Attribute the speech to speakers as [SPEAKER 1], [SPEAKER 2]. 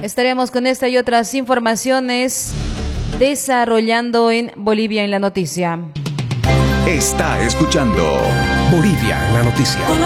[SPEAKER 1] Estaremos con esta y otras informaciones desarrollando en Bolivia en la Noticia.
[SPEAKER 2] Está escuchando Bolivia en la Noticia.